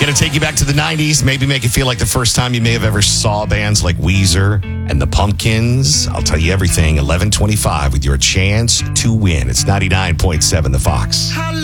Gonna take you back to the 90s, maybe make it feel like the first time you may have ever saw bands like Weezer and the Pumpkins. I'll tell you everything, 11:25 with your chance to win. It's 99.7 The Fox.